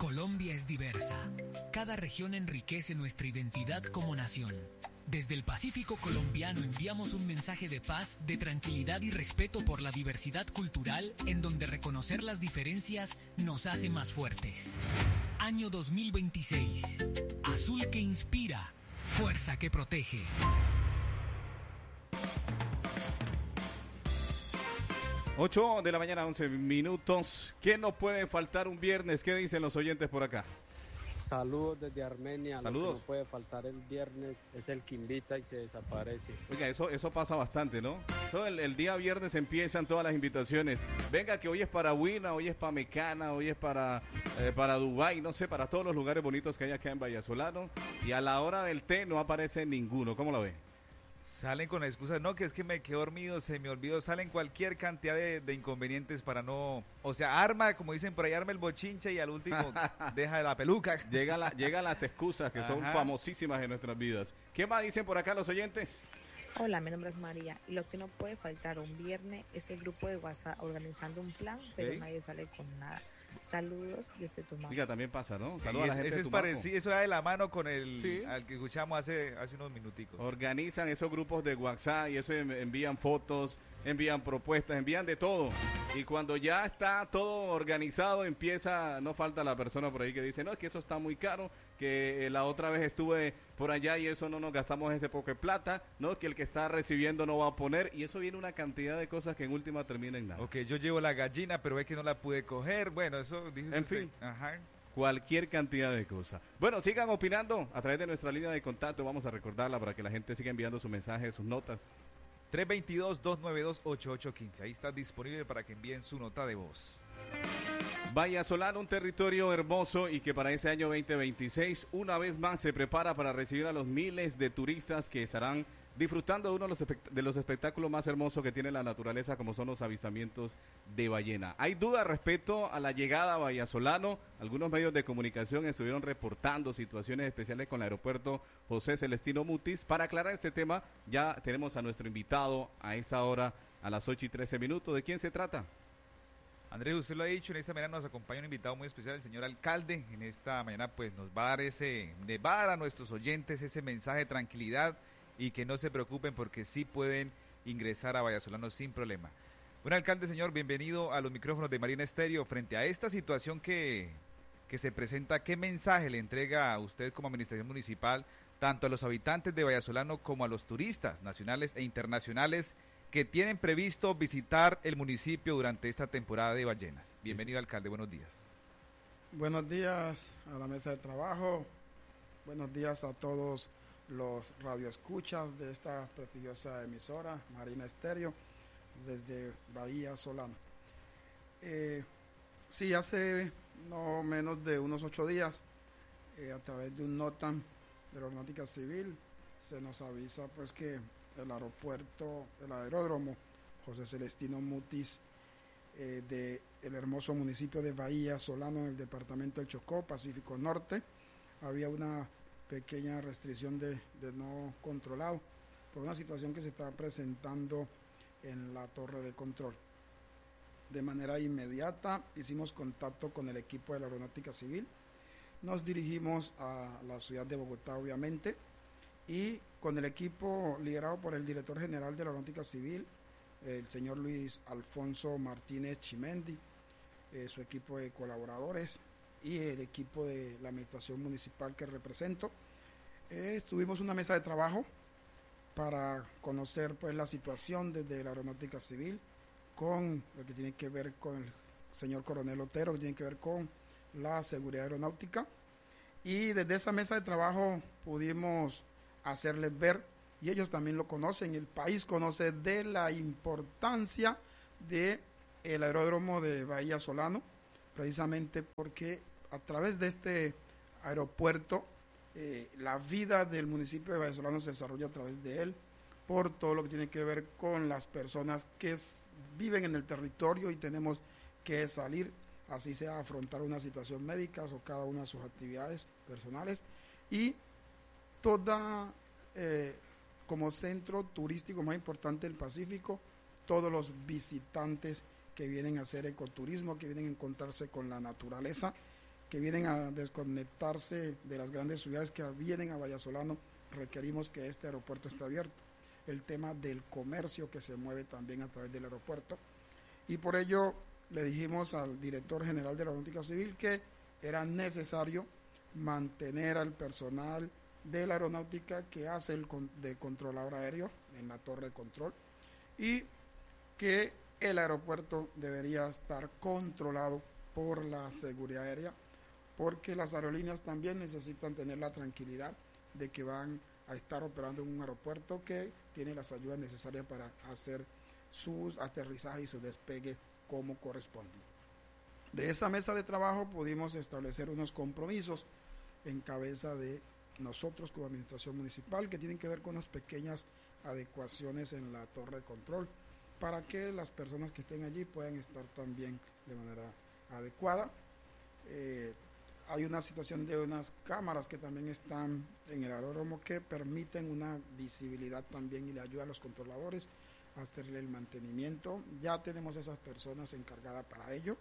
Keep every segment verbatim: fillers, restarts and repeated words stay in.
Colombia es diversa. Cada región enriquece nuestra identidad como nación. Desde el Pacífico colombiano enviamos un mensaje de paz, de tranquilidad y respeto por la diversidad cultural, en donde reconocer las diferencias nos hace más fuertes. Año dos mil veintiséis. Azul que inspira, fuerza que protege. ocho de la mañana, once minutos. ¿Qué no puede faltar un viernes? ¿Qué dicen los oyentes por acá? Saludos desde Armenia. Saludos. Lo que no puede faltar el viernes es el que invita y se desaparece. Oiga, eso, eso pasa bastante, ¿no? Eso el, el día viernes empiezan todas las invitaciones. Venga, que hoy es para Huila, hoy es para Mecana, hoy es para, eh, para Dubái, no sé, para todos los lugares bonitos que hay acá en Vallasolano. Y a la hora del té no aparece ninguno. ¿Cómo lo ve? Salen con excusas, no, que es que me quedé dormido, se me olvidó, salen cualquier cantidad de, de inconvenientes para no, o sea, arma, como dicen por ahí, arma el bochinche y al último deja la peluca. Llega la, llegan las excusas que Ajá. son famosísimas en nuestras vidas. ¿Qué más dicen por acá los oyentes? Hola, mi nombre es María y lo que no puede faltar un viernes es el grupo de WhatsApp organizando un plan, pero ¿Sí? nadie sale con nada. Saludos desde Tumaco. Diga, también pasa, ¿no? Saludos a la gente ese de es Tumaco. parecido, eso va de la mano con el ¿Sí? al que escuchamos hace, hace unos minuticos. Organizan esos grupos de WhatsApp y eso envían fotos, envían propuestas, envían de todo. Y cuando ya está todo organizado, empieza, no falta la persona por ahí que dice, no, es que eso está muy caro, que la otra vez estuve por allá y eso no nos gastamos ese poco de plata, no, que el que está recibiendo no va a poner, y eso viene una cantidad de cosas que en última termina en nada. Ok, yo llevo la gallina, pero ve que no la pude coger, bueno, eso... Dijo en usted. fin, Ajá. Cualquier cantidad de cosas. Bueno, sigan opinando a través de nuestra línea de contacto, vamos a recordarla para que la gente siga enviando sus mensajes, sus notas. tres dos dos, dos nueve dos, ocho ocho uno cinco, ahí está disponible para que envíen su nota de voz. Vallasolano, un territorio hermoso y que para ese año veinte veintiséis una vez más se prepara para recibir a los miles de turistas que estarán disfrutando de uno de los, espect- de los espectáculos más hermosos que tiene la naturaleza, como son los avistamientos de ballena. Hay duda respecto a la llegada a Vallasolano. Algunos medios de comunicación estuvieron reportando situaciones especiales con el aeropuerto José Celestino Mutis. Para aclarar este tema, ya tenemos a nuestro invitado a esa hora, a las ocho y trece minutos. ¿De quién se trata? Andrés, usted lo ha dicho, en esta mañana nos acompaña un invitado muy especial, el señor alcalde. En esta mañana pues nos va a dar ese, le va a dar a nuestros oyentes ese mensaje de tranquilidad y que no se preocupen porque sí pueden ingresar a Vallasolano sin problema. Bueno, alcalde, señor, bienvenido a los micrófonos de Marina Estéreo. Frente a esta situación que, que se presenta, ¿qué mensaje le entrega a usted como administración municipal tanto a los habitantes de Vallasolano como a los turistas nacionales e internacionales que tienen previsto visitar el municipio durante esta temporada de ballenas? Bienvenido, alcalde, buenos días. Buenos días a la mesa de trabajo, buenos días a todos los radioescuchas de esta prestigiosa emisora, Marina Estéreo, desde Bahía Solano. Eh, sí, hace no menos de unos ocho días, eh, a través de un NOTAM de la Aeronáutica Civil, se nos avisa pues que el aeropuerto, el aeródromo José Celestino Mutis eh, de el hermoso municipio de Bahía Solano, en el departamento del Chocó, Pacífico Norte, había una pequeña restricción de, de no controlado por una situación que se está presentando en la torre de control. De manera inmediata hicimos contacto con el equipo de la Aeronáutica Civil, nos dirigimos a la ciudad de Bogotá, obviamente, y con el equipo liderado por el director general de la Aeronáutica Civil, el señor Luis Alfonso Martínez Chimendi, eh, su equipo de colaboradores y el equipo de la administración municipal que represento, eh, estuvimos una mesa de trabajo para conocer pues la situación desde la Aeronáutica Civil con lo que tiene que ver con el señor coronel Otero, que tiene que ver con la seguridad aeronáutica, y desde esa mesa de trabajo pudimos hacerles ver, y ellos también lo conocen, el país conoce de la importancia de el aeródromo de Bahía Solano, precisamente porque a través de este aeropuerto eh, la vida del municipio de Bahía Solano se desarrolla a través de él, por todo lo que tiene que ver con las personas que es, viven en el territorio y tenemos que salir, así sea afrontar una situación médica o cada una de sus actividades personales, y toda eh, como centro turístico más importante del Pacífico, todos los visitantes que vienen a hacer ecoturismo, que vienen a encontrarse con la naturaleza, que vienen a desconectarse de las grandes ciudades que vienen a Vallasolano, requerimos que este aeropuerto esté abierto. El tema del comercio que se mueve también a través del aeropuerto. Y por ello le dijimos al director general de la Aeronáutica Civil que era necesario mantener al personal de la aeronáutica que hace el con, de controlador aéreo en la torre de control, y que el aeropuerto debería estar controlado por la seguridad aérea, porque las aerolíneas también necesitan tener la tranquilidad de que van a estar operando en un aeropuerto que tiene las ayudas necesarias para hacer sus aterrizajes y su despegue como corresponde. De esa mesa de trabajo pudimos establecer unos compromisos en cabeza de nosotros como administración municipal, que tienen que ver con unas pequeñas adecuaciones en la torre de control para que las personas que estén allí puedan estar también de manera adecuada. Eh, hay una situación de unas cámaras que también están en el aeródromo que permiten una visibilidad también y le ayuda a los controladores a hacerle el mantenimiento. Ya tenemos esas personas encargadas para ello,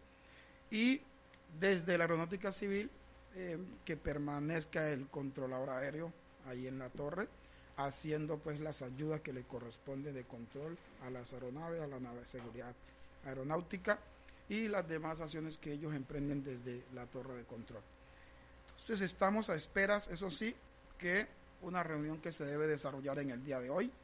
y desde la Aeronáutica Civil eh, que permanezca el controlador aéreo ahí en la torre, haciendo pues las ayudas que le corresponde de control a las aeronaves, a la nave de seguridad aeronáutica y las demás acciones que ellos emprenden desde la torre de control. Entonces estamos a esperas, eso sí, que una reunión que se debe desarrollar en el día de hoy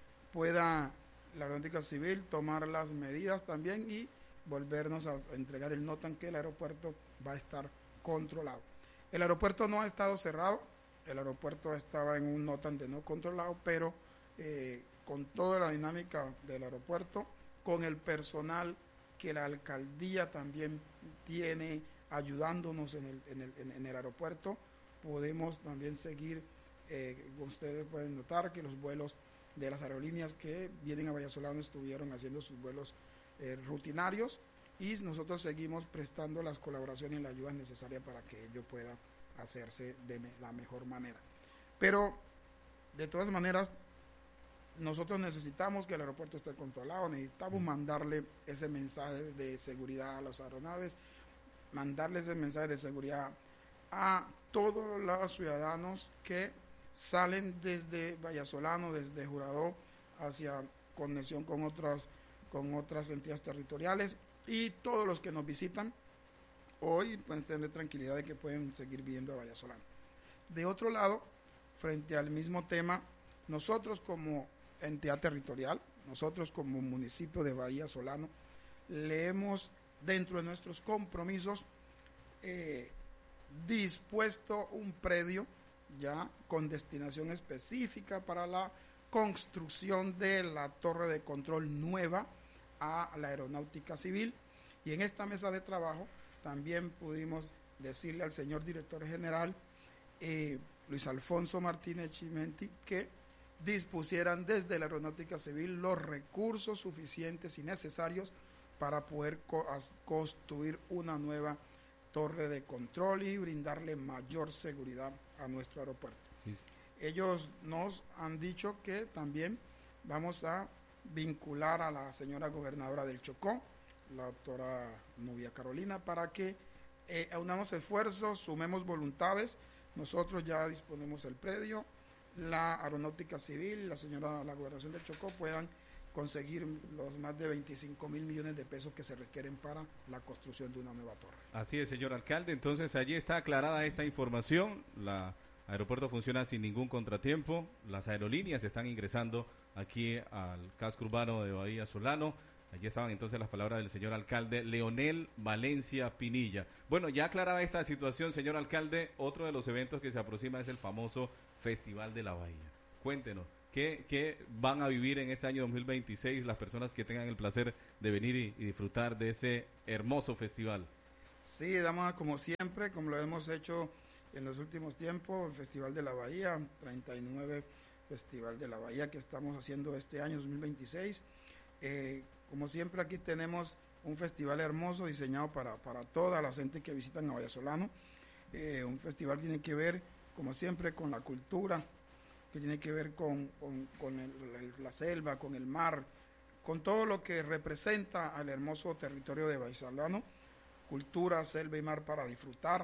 pueda la Aeronáutica Civil tomar las medidas también y volvernos a entregar el nota en que el aeropuerto va a estar controlado. El aeropuerto no ha estado cerrado, el aeropuerto estaba en un NOTAM de no controlado, pero eh, con toda la dinámica del aeropuerto, con el personal que la alcaldía también tiene ayudándonos en el, en el, en, en el aeropuerto, podemos también seguir, eh, ustedes pueden notar que los vuelos de las aerolíneas que vienen a Vallasolano estuvieron haciendo sus vuelos eh, rutinarios, y nosotros seguimos prestando las colaboraciones y la ayuda necesaria para que ello pueda hacerse de me, la mejor manera. Pero de todas maneras nosotros necesitamos que el aeropuerto esté controlado, necesitamos mandarle ese mensaje de seguridad a las aeronaves, mandarle ese mensaje de seguridad a todos los ciudadanos que salen desde Vallasolano, desde Juradó, hacia conexión con otras, con otras entidades territoriales, y todos los que nos visitan hoy pueden tener tranquilidad de que pueden seguir viviendo a Vallasolano. De otro lado, frente al mismo tema, nosotros como entidad territorial, nosotros como municipio de Bahía Solano, le hemos, dentro de nuestros compromisos, eh, dispuesto un predio ya con destinación específica para la construcción de la torre de control nueva a la Aeronáutica Civil, y en esta mesa de trabajo también pudimos decirle al señor director general eh, Luis Alfonso Martínez Chimenti que dispusieran desde la Aeronáutica Civil los recursos suficientes y necesarios para poder co- construir una nueva torre de control y brindarle mayor seguridad a nuestro aeropuerto. Sí. Ellos nos han dicho que también vamos a vincular a la señora gobernadora del Chocó, la doctora Nubia Carolina, para que eh, unamos esfuerzos, sumemos voluntades. Nosotros ya disponemos el predio, la Aeronáutica Civil, la señora, la gobernación del Chocó puedan conseguir los más de veinticinco mil millones de pesos que se requieren para la construcción de una nueva torre. Así es, señor alcalde. Entonces allí está aclarada esta información. La aeropuerto funciona sin ningún contratiempo. Las aerolíneas están ingresando aquí al casco urbano de Bahía Solano. Allí estaban entonces las palabras del señor alcalde Leonel Valencia Pinilla. Bueno, ya aclarada esta situación, señor alcalde, otro de los eventos que se aproxima es el famoso Festival de la Bahía. Cuéntenos, ¿qué, qué van a vivir en este año dos mil veintiséis las personas que tengan el placer de venir y, y disfrutar de ese hermoso festival? Sí, damos como siempre, como lo hemos hecho en los últimos tiempos, el Festival de la Bahía, treinta y nueve Festival de la Bahía que estamos haciendo este año dos mil veintiséis. Eh, como siempre aquí tenemos un festival hermoso diseñado para, para toda la gente que visitan a Vallasolano. Eh, un festival tiene que ver, como siempre, con la cultura, que tiene que ver con, con, con el, el, la selva, con el mar, con todo lo que representa al hermoso territorio de Vallasolano, cultura, selva y mar para disfrutar,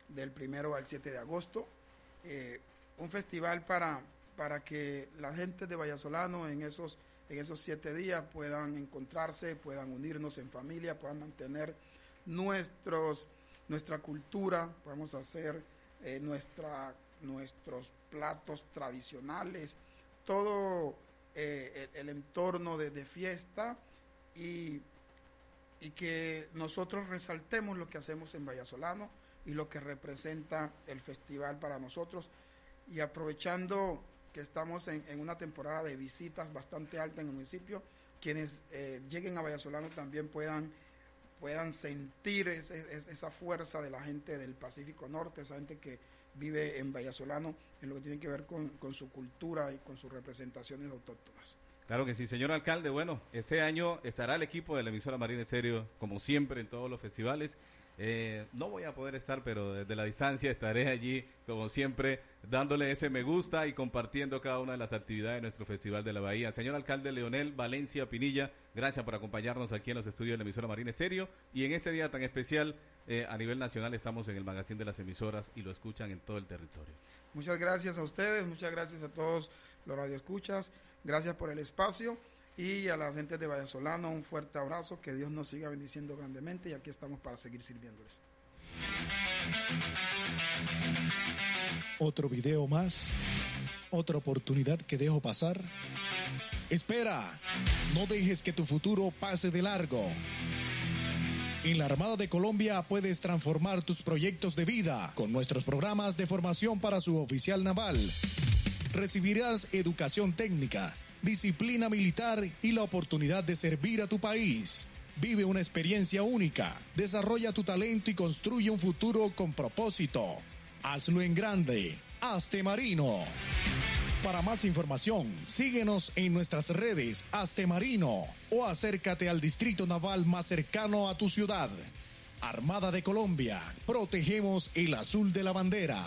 del primero al siete de agosto. Eh, un festival para, para que la gente de Vallasolano en esos, en esos siete días puedan encontrarse, puedan unirnos en familia, puedan mantener nuestros, nuestra cultura, podamos hacer eh, nuestra, nuestros platos tradicionales, todo eh, el, el entorno de, de fiesta y, y que nosotros resaltemos lo que hacemos en Vallasolano y lo que representa el festival para nosotros, y aprovechando que estamos en, en una temporada de visitas bastante alta en el municipio, quienes eh, lleguen a Vallasolano también puedan, puedan sentir ese, esa fuerza de la gente del Pacífico Norte, esa gente que vive en Vallasolano, en lo que tiene que ver con, con su cultura y con sus representaciones autóctonas. Claro que sí, señor alcalde. Bueno, este año estará el equipo de la emisora Marina Estéreo, como siempre, en todos los festivales. Eh, no voy a poder estar, pero desde la distancia estaré allí, como siempre, dándole ese me gusta y compartiendo cada una de las actividades de nuestro Festival de la Bahía. Señor alcalde Leonel Valencia Pinilla, gracias por acompañarnos aquí en los estudios de la emisora Marina Estéreo. Y en este día tan especial, eh, a nivel nacional, estamos en el magazine de las emisoras y lo escuchan en todo el territorio. Muchas gracias a ustedes, muchas gracias a todos los radioescuchas, gracias por el espacio. Y a la gente de Vallasolano, un fuerte abrazo, que Dios nos siga bendiciendo grandemente y aquí estamos para seguir sirviéndoles. Otro video más, otra oportunidad que dejo pasar. Espera, no dejes que tu futuro pase de largo. En la Armada de Colombia puedes transformar tus proyectos de vida con nuestros programas de formación para su oficial naval. Recibirás educación técnica, disciplina militar y la oportunidad de servir a tu país. Vive una experiencia única, desarrolla tu talento y construye un futuro con propósito. Hazlo en grande. Hazte Marino. Para más información, síguenos en nuestras redes Hazte Marino o acércate al distrito naval más cercano a tu ciudad. Armada de Colombia, protegemos el azul de la bandera.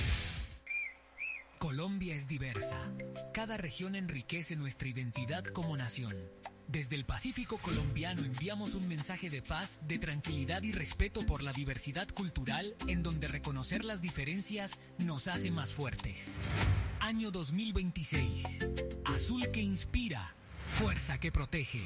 Colombia es diversa. Cada región enriquece nuestra identidad como nación. Desde el Pacífico colombiano enviamos un mensaje de paz, de tranquilidad y respeto por la diversidad cultural, en donde reconocer las diferencias nos hace más fuertes. Año dos mil veintiséis. Azul que inspira, fuerza que protege.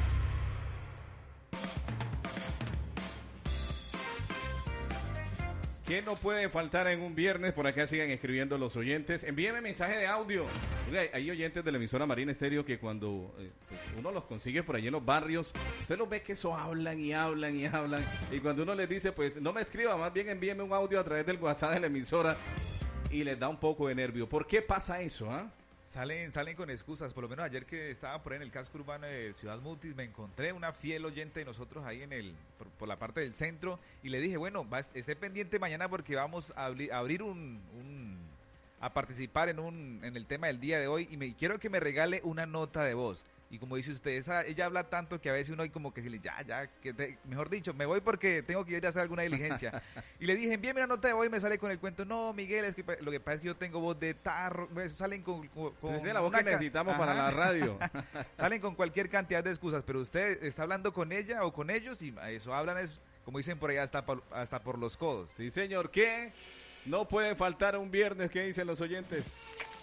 ¿Qué no puede faltar en un viernes? Por acá sigan escribiendo los oyentes. Envíenme mensaje de audio. Oiga, hay oyentes de la emisora Marina Estéreo que cuando eh, pues uno los consigue por allí en los barrios, usted los ve que eso hablan y hablan y hablan. Y cuando uno les dice, pues no me escriba, más bien envíeme un audio a través del WhatsApp de la emisora, y les da un poco de nervio. ¿Por qué pasa eso? ¿Ah? Salen, salen con excusas. Por lo menos ayer que estaba por ahí en el casco urbano de Ciudad Mutis, me encontré una fiel oyente de nosotros ahí en el por, por la parte del centro, y le dije, bueno, va, esté pendiente mañana porque vamos a abrir, a abrir un, un a participar en un en el tema del día de hoy, y me quiero que me regale una nota de voz. Y como dice usted, esa, ella habla tanto que a veces uno hay como que decirle, ya, ya, que te, mejor dicho, me voy porque tengo que ir a hacer alguna diligencia. Y le dije, envíeme una nota de voz, y me sale con el cuento, no, Miguel, es que lo que pasa es que yo tengo voz de tarro, pues, salen con... con, con esa es la voz que necesitamos para la radio. Salen con cualquier cantidad de excusas, pero usted está hablando con ella o con ellos, y eso hablan, es como dicen por allá, hasta por, hasta por los codos. Sí, señor, ¿qué? No puede faltar un viernes, ¿qué dicen los oyentes?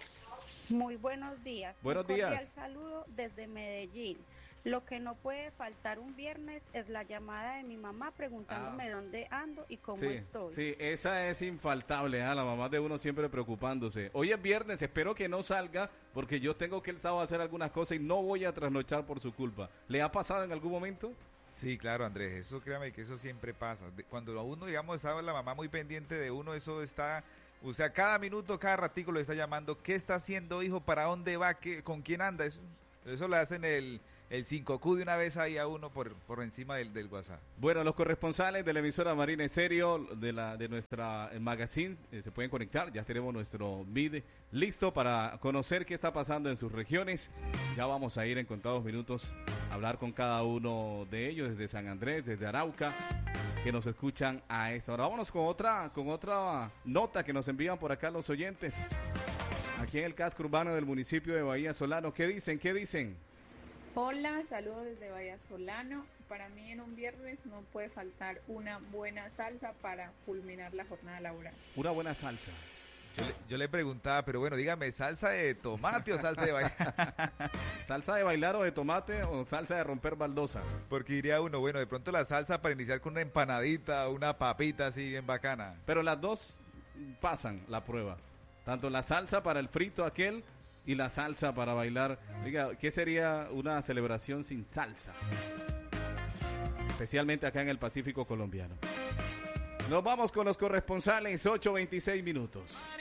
Muy buenos días. Buenos un cordial días. Saludo desde Medellín. Lo que no puede faltar un viernes es la llamada de mi mamá preguntándome ah. dónde ando y cómo sí, estoy. Sí, esa es infaltable, ¿eh? La mamá de uno siempre preocupándose. Hoy es viernes, espero que no salga porque yo tengo que el sábado hacer algunas cosas y no voy a trasnochar por su culpa. ¿Le ha pasado en algún momento? Sí, claro, Andrés, eso créame que eso siempre pasa. De, cuando uno, digamos, está la mamá muy pendiente de uno, eso está... O sea, cada minuto, cada ratico lo está llamando. ¿Qué está haciendo, hijo? ¿Para dónde va? ¿Qué, ¿Con quién anda? Eso, eso le hacen el, el cinco Q de una vez ahí a uno por, por encima del, del WhatsApp. Bueno, los corresponsales de la emisora Marina Estéreo, de la de nuestra magazine, eh, se pueden conectar. Ya tenemos nuestro vid listo para conocer qué está pasando en sus regiones. Ya vamos a ir en contados minutos a hablar con cada uno de ellos, desde San Andrés, desde Arauca, que nos escuchan a esta hora. Vámonos con otra, con otra nota que nos envían por acá los oyentes. Aquí en el casco urbano del municipio de Vallasolano. ¿Qué dicen? ¿Qué dicen? Hola, saludos desde Vallasolano. para mí en un viernes no puede faltar una buena salsa para culminar la jornada laboral. Una buena salsa. Yo le, yo le preguntaba, pero bueno, dígame, ¿salsa de tomate o salsa de bailar? ¿Salsa de bailar o de tomate o salsa de romper baldosa? Porque diría uno, bueno, de pronto la salsa para iniciar con una empanadita, una papita así bien bacana. Pero las dos pasan la prueba. Tanto la salsa para el frito aquel y la salsa para bailar. Diga, ¿qué sería una celebración sin salsa? Especialmente acá en el Pacífico colombiano. Nos vamos con los corresponsales, ocho veintiséis minutos.